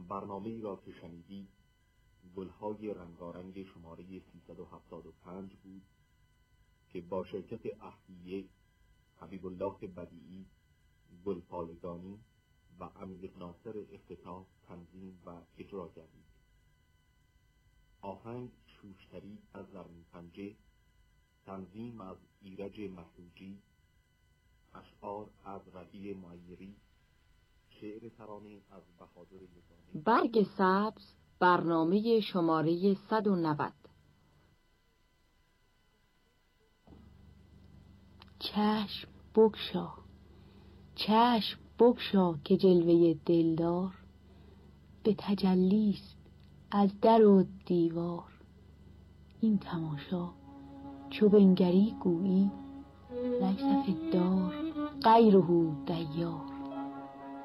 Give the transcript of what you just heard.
برنامه‌ای را که شنیدید گلهای رنگارنگ شماره 375 بود که با شرکت اهلیه، حبیب الله بدیعی، گلپالگانی و امیر ناصر افتتاح تنظیم و اجرا کردید. آهنگ شوشتری از زرین پنجه، تنظیم از ایرج محروجی، اشعار از ربیع معیری، شعر ترانه از بهادر یگانه. برگ سبز، برنامه شماره 190. چشم بگشا، چشم بگشا که جلوه دلدار به تجلیست از در و دیوار. این تماشا چو بنگری گویی لیس فی الدار غیره دیار.